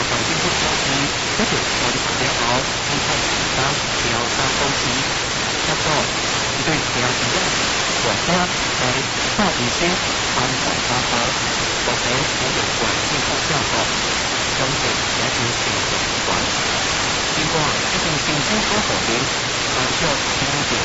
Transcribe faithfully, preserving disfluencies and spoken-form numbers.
环境不合适，嗰條我哋比較好，呢個時間比較大公司，不過對比較點樣，或者係發展先安排發發，或者我哋環境不較好，咁係一件成嘅關係。另外，一件先先嗰方面，按照經濟